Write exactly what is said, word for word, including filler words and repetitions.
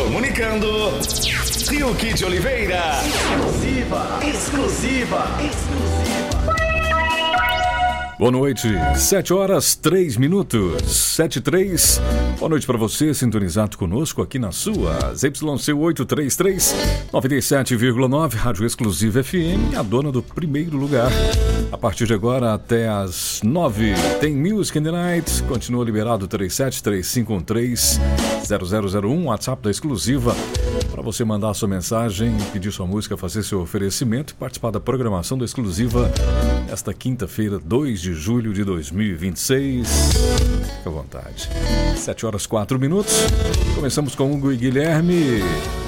Comunicando, Fiuk de Oliveira. Exclusiva, exclusiva, exclusiva. Boa noite, sete horas, três minutos, sete e três. Boa noite para você, sintonizado conosco aqui na sua Y C oitocentos e trinta e três, noventa e sete vírgula nove, Rádio Exclusiva F M, a dona do primeiro lugar. A partir de agora até as nove, tem Music in the Night, continua liberado três sete três cinco um três zero zero zero um, WhatsApp da Exclusiva, para você mandar sua mensagem, pedir sua música, fazer seu oferecimento e participar da programação da Exclusiva esta quinta-feira, dois de julho de dois mil e vinte e seis. Fique à vontade. sete horas, quatro minutos. Começamos com Hugo e Guilherme.